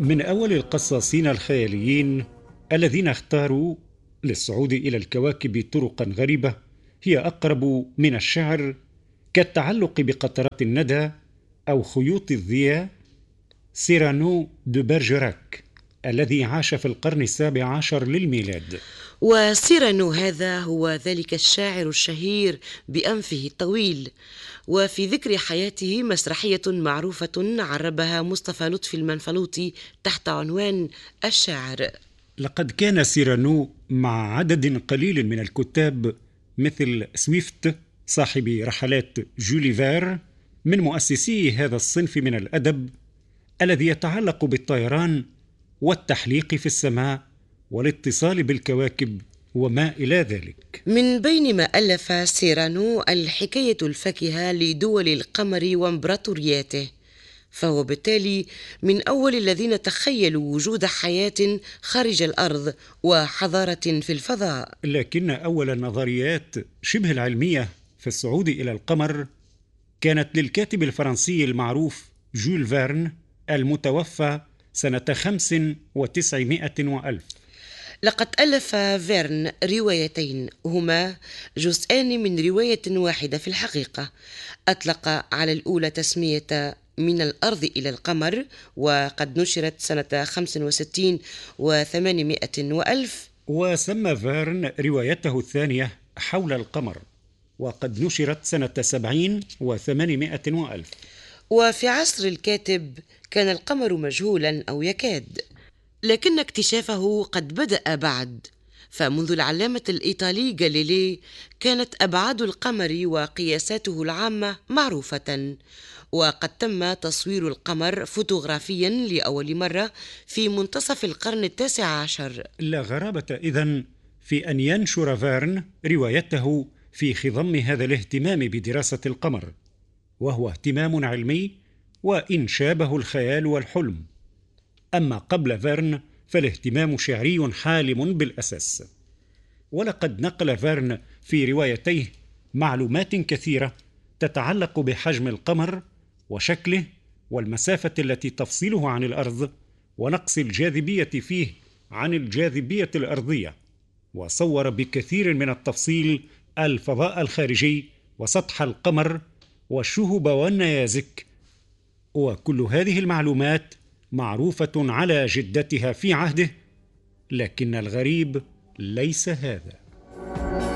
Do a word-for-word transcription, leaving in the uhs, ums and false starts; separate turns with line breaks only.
من أول القصاصين الخياليين الذين اختاروا للصعود إلى الكواكب طرقا غريبة هي أقرب من الشعر، كالتعلق بقطرات الندى أو خيوط الضياء، سيرانو دو برجراك الذي عاش في القرن السابع عشر للميلاد.
وسيرانو هذا هو ذلك الشاعر الشهير بأنفه الطويل، وفي ذكر حياته مسرحية معروفة عربها مصطفى لطفي المنفلوطي تحت عنوان الشاعر.
لقد كان سيرانو مع عدد قليل من الكتاب مثل سويفت صاحب رحلات جولي فير من مؤسسي هذا الصنف من الأدب الذي يتعلق بالطيران والتحليق في السماء والاتصال بالكواكب وما إلى ذلك.
من بين ما ألف سيرانو الحكاية الفاكهة لدول القمر وامبراطورياته، فهو بالتالي من أول الذين تخيلوا وجود حياة خارج الأرض وحضارة في الفضاء.
لكن أول النظريات شبه العلمية في الصعود إلى القمر كانت للكاتب الفرنسي المعروف جول فيرن المتوفى سنة خمس وتسعمائة وألف.
لقد ألف فيرن روايتين هما جزءان من رواية واحدة في الحقيقة. أطلق على الأولى تسمية من الأرض إلى القمر، وقد نشرت سنة خمس وستين وثمانمائة وألف.
وسمى فيرن روايته الثانية حول القمر، وقد نشرت سنة سبعين وثمانمائة وألف.
وفي عصر الكاتب كان القمر مجهولا أو يكاد، لكن اكتشافه قد بدأ بعد، فمنذ العلامة الإيطالي غاليلي كانت أبعاد القمر وقياساته العامة معروفة، وقد تم تصوير القمر فوتوغرافيا لأول مرة في منتصف القرن التاسع عشر.
لا غرابة إذن في أن ينشر فيرن روايته في خضم هذا الاهتمام بدراسة القمر، وهو اهتمام علمي وإن شابه الخيال والحلم. أما قبل فيرن فالاهتمام شعري حالم بالأساس. ولقد نقل فيرن في روايتيه معلومات كثيرة تتعلق بحجم القمر وشكله والمسافة التي تفصله عن الأرض ونقص الجاذبية فيه عن الجاذبية الأرضية، وصور بكثير من التفصيل الفضاء الخارجي وسطح القمر والشهب والنيازك، وكل هذه المعلومات معروفة على جدتها في عهده. لكن الغريب ليس هذا.